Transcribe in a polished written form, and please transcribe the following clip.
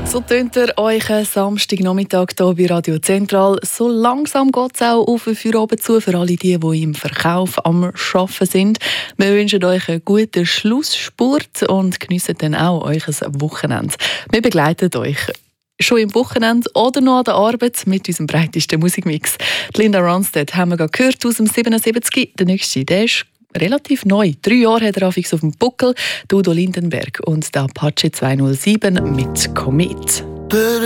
So tönt euch Samstagnachmittag hier bei Radio Zentral. So langsam geht es auch auf für oben zu, für alle die im Verkauf am Arbeiten sind. Wir wünschen euch einen guten Schlussspurt und geniessen dann auch euch ein Wochenende. Wir begleiten euch schon im Wochenende oder noch an der Arbeit mit unserem breitesten Musikmix. Die Linda Ronstadt haben wir gerade gehört aus dem 77. Der nächste, der ist relativ neu. 3 Jahre hat er auf dem Buckel, Udo Lindenberg und der Apache 207 mit Komet.